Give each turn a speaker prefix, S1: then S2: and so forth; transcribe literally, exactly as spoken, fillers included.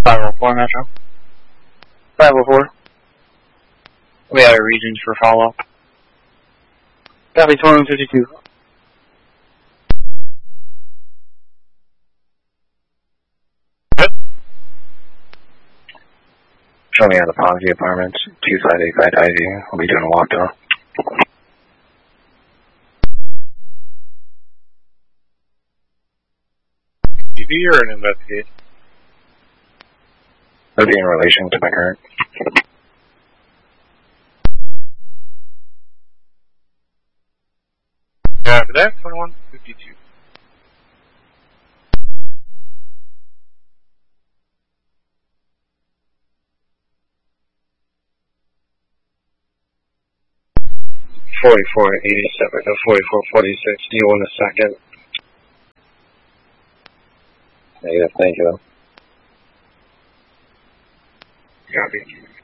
S1: five oh four Metro. five oh four. We have a regions for follow. Copy twenty-one fifty-two.
S2: Show me on the Ponzi Apartments, two five eight five I V. We'll be doing a walkthrough.
S3: T V or an investigation?
S2: It'll be in relation to my current.
S3: Yeah, for that, twenty-one fifty-two.
S2: forty-four eighty-seven to forty-four forty-six. Do you want a second? Negative, thank you. Copy.